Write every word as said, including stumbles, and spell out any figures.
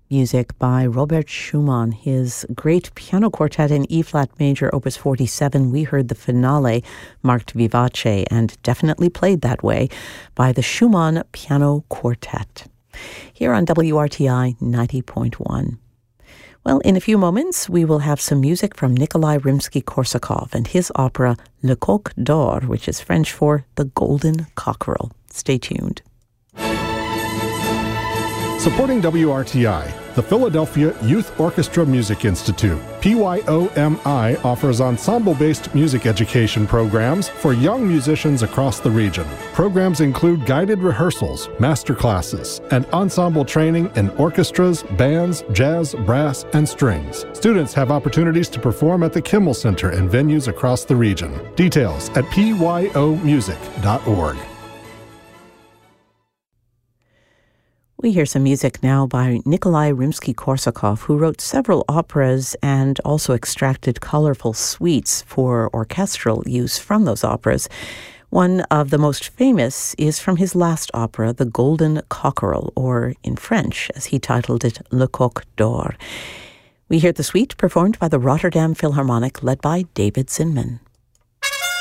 Music by Robert Schumann, his great piano quartet in E-flat major, opus forty-seven. We heard the finale, marked vivace, and definitely played that way, by the Schumann Piano Quartet. Here on W R T I ninety point one. Well, in a few moments, we will have some music from Nikolai Rimsky-Korsakov and his opera Le Coq d'Or, which is French for The Golden Cockerel. Stay tuned. Supporting W R T I, the Philadelphia Youth Orchestra Music Institute. P Y O M I offers ensemble-based music education programs for young musicians across the region. Programs include guided rehearsals, master classes, and ensemble training in orchestras, bands, jazz, brass, and strings. Students have opportunities to perform at the Kimmel Center and venues across the region. Details at p y o music dot org. We hear some music now by Nikolai Rimsky-Korsakov, who wrote several operas and also extracted colorful suites for orchestral use from those operas. One of the most famous is from his last opera, The Golden Cockerel, or in French, as he titled it, Le Coq d'Or. We hear the suite performed by the Rotterdam Philharmonic, led by David Zinman.